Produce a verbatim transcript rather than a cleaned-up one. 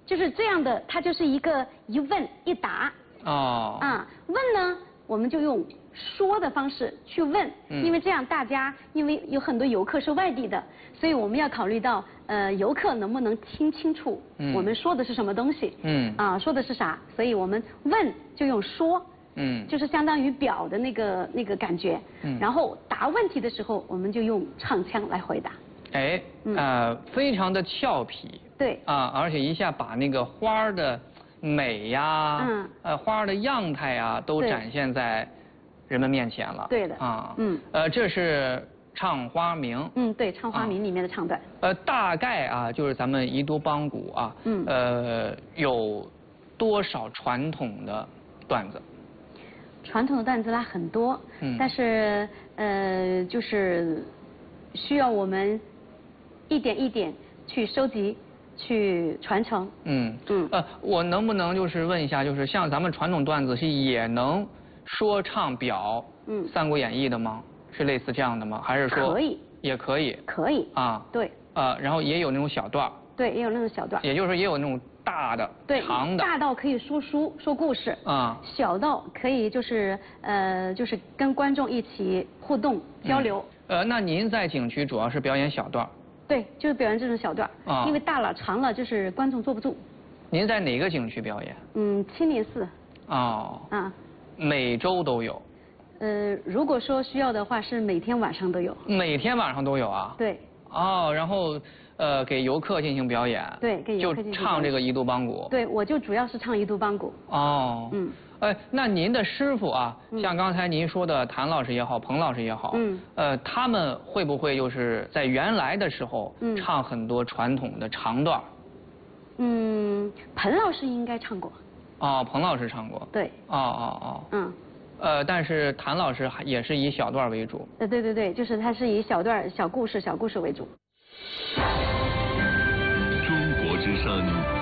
就是这样的，它就是一个一问一答。 哦。 啊，问呢，我们就用说的方式去问， 嗯、 因为这样大家，因为有很多游客是外地的，所以我们要考虑到，呃，游客能不能听清楚我们说的是什么东西。 嗯。 啊，说的是啥？所以我们问就用说。 嗯， 就是相当于表的那个那个感觉。嗯。然后答问题的时候，我们就用唱腔来回答。 哎，呃，非常的俏皮。 对。 啊，而且一下把那个花儿的美呀，嗯，呃，花儿的样态呀，都展现在人们面前了。 对的。 啊， 嗯。 呃，这是唱花名。 嗯，对，唱花名里面的唱段。 呃，大概啊，就是咱们宜都邦鼓啊，嗯，呃，有多少传统的段子？ 传统的段子啦很多，嗯，但是呃，就是需要我们一点一点去收集、去传承。嗯嗯。呃， 我能不能就是问一下，就是像咱们传统段子是也能说唱表嗯《三国演义》的吗？是类似这样的吗？还是说可以？ 也可以。 可以。啊。对。 呃，然后也有那种小段。对， 也有那种小段。 也就是说，也有那种。大的， 对， 长的， 大到可以说书说故事啊，小到可以就是呃就是跟观众一起互动交流。 呃，那您在景区主要是表演小段？ 对，就是表演这种小段啊，因为大了长了就是观众坐不住。 您在哪个景区表演？ 嗯，清林寺。 哦。啊。每周都有。 呃，如果说需要的话，是每天晚上都有。 每天晚上都有啊？ 对。 哦，然后。呃，给游客进行表演， 对，给游客进行就唱这个宜都邦鼓。 对，我就主要是唱宜都邦鼓。 哦，嗯，哎，那您的师傅啊，像刚才您说的谭老师也好，彭老师也好，嗯，呃，他们会不会就是在原来的时候唱很多传统的长段？ 嗯，彭老师应该唱过。 哦，彭老师唱过。 对。 哦哦哦。嗯。呃，但是谭老师也是以小段为主。 呃，对对对，就是他是以小段、小故事、小故事为主。 中国之声